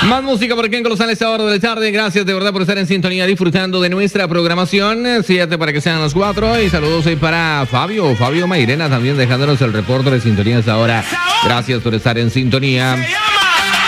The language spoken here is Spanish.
Más música por aquí en Colosal a esta hora de la tarde. Gracias de verdad por estar en sintonía disfrutando de nuestra programación. 7 para que sean las 4. Y saludos hoy para Fabio Mairena también dejándonos el reporte de sintonía a esta hora. Gracias por estar en sintonía.